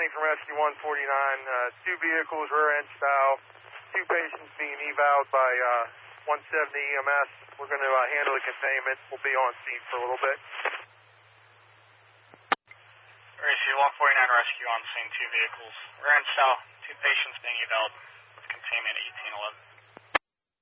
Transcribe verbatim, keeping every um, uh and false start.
responding from Rescue one forty-nine. Uh, two vehicles, rear end style. Two patients being eval'd by uh, one seventy E M S. We're going to uh, handle the containment. We'll be on scene for a little bit. Rescue one forty-nine rescue on scene, two vehicles. Rear end style, two patients being eval'd with containment eighteen eleven.